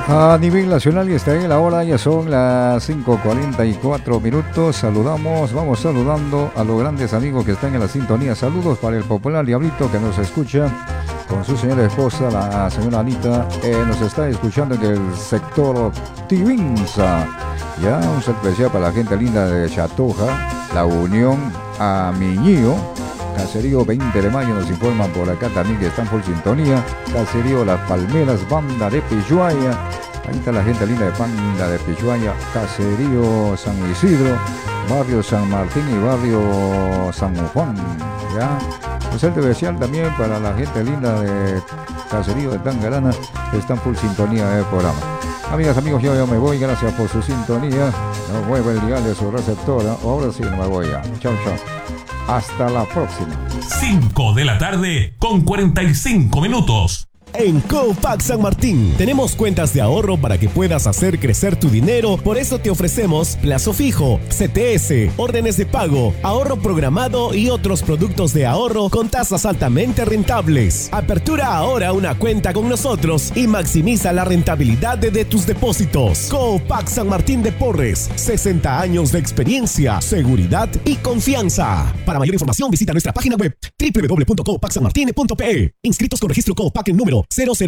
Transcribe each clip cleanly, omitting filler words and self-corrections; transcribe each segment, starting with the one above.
A nivel nacional y está en la hora, ya son las 5:44 minutos. Vamos saludando a los grandes amigos que están en la sintonía. Saludos para el popular Diablito que nos escucha con su señora esposa, la señora Anita. Nos está escuchando en el sector Tivinza. Ya, un saludo especial para la gente linda de Chatoja, La Unión, Amiñío, Caserío 20 de Mayo, nos informan por acá también que están por sintonía. Caserío Las Palmeras, Banda de Pishuaya. Ahí está la gente linda de Banda de Pishuaya. Caserío San Isidro, Barrio San Martín y Barrio San Juan. Ya, un saludo especial también para la gente linda de Caserío de Tangarana, que están por sintonía del programa. Amigas, amigos, yo me voy, gracias por su sintonía. No muevo el dial de su receptora. Ahora sí me voy ya. Chao, chao. Hasta la próxima. 5 de la tarde con 45 minutos. En Copac San Martín tenemos cuentas de ahorro para que puedas hacer crecer tu dinero. Por eso te ofrecemos plazo fijo, CTS, órdenes de pago, ahorro programado y otros productos de ahorro con tasas altamente rentables. Apertura ahora una cuenta con nosotros y maximiza la rentabilidad de tus depósitos. Copac San Martín de Porres, 60 años de experiencia, seguridad y confianza. Para mayor información visita nuestra página web www.copacsanmartin.pe. Inscritos con registro Copac en número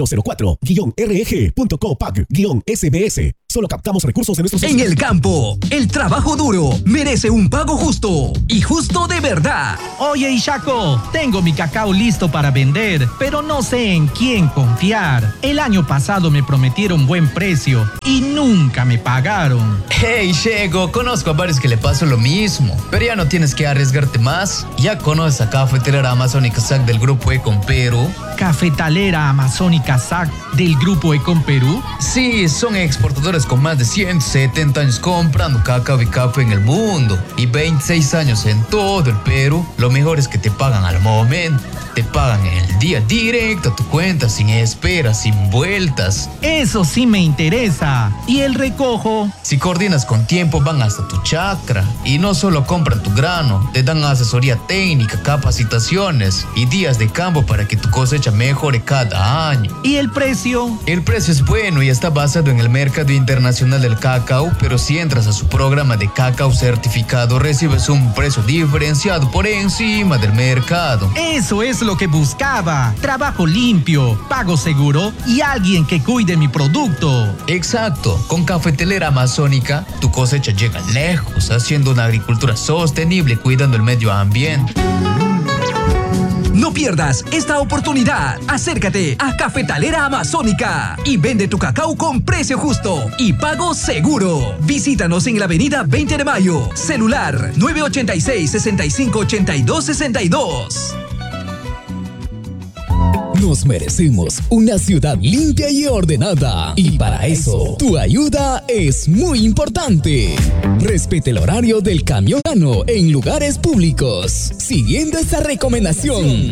0004-rg.copac-sbs. Solo captamos recursos de nuestros... En el campo, el trabajo duro merece un pago justo y justo de verdad. Oye, Ishaco, tengo mi cacao listo para vender, pero no sé en quién confiar. El año pasado me prometieron buen precio y nunca me pagaron. Hey, Shego, conozco a varios que le pasó lo mismo, pero ya no tienes que arriesgarte más. ¿Ya conoces a Cafetalera Amazónica SAC del Grupo Econ Perú? ¿Cafetalera Amazónica SAC del Grupo Econ Perú? Sí, son exportadores con más de 170 años comprando cacao y café en el mundo y 26 años en todo el Perú. Lo mejor es que te pagan al momento. Te pagan en el día directo a tu cuenta, sin espera, sin vueltas. Eso sí me interesa. ¿Y el recojo? Si coordinas con tiempo, van hasta tu chacra. Y no solo compran tu grano, te dan asesoría técnica, capacitaciones y días de campo para que tu cosecha mejore cada año. ¿Y el precio? El precio es bueno y está basado en el mercado internacional del cacao, pero si entras a su programa de cacao certificado, recibes un precio diferenciado por encima del mercado. Eso es lo que buscaba. Trabajo limpio, pago seguro y alguien que cuide mi producto. Exacto. Con Cafetalera Amazónica, tu cosecha llega lejos, haciendo una agricultura sostenible, cuidando el medio ambiente. No pierdas esta oportunidad. Acércate a Cafetalera Amazónica y vende tu cacao con precio justo y pago seguro. Visítanos en la avenida 20 de Mayo. Celular 986-6582-62. Nos merecemos una ciudad limpia y ordenada. Y para eso, tu ayuda es muy importante. Respete el horario del camión en lugares públicos. Siguiendo esta recomendación,